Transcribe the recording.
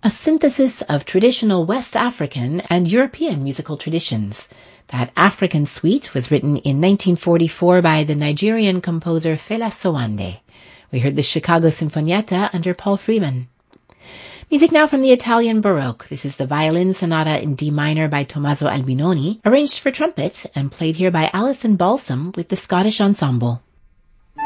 a synthesis of traditional West African and European musical traditions. That African suite was written in 1944 by the Nigerian composer Fela Sowande. We heard the Chicago Sinfonietta under Paul Freeman. Music now from the Italian Baroque. This is the Violin Sonata in D minor by Tommaso Albinoni, arranged for trumpet and played here by Alison Balsam with the Scottish Ensemble.